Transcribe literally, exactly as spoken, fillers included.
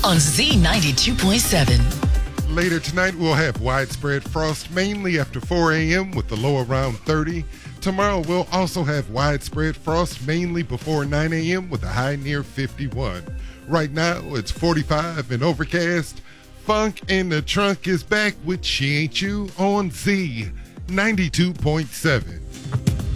on Z ninety-two point seven. Later tonight, we'll have widespread frost mainly after four a.m. with the low around thirty. Tomorrow, we'll also have widespread frost mainly before nine a.m. with a high near fifty-one. Right now, it's forty-five and overcast. Funk in the Trunk is back with She Ain't You on Z ninety-two point seven.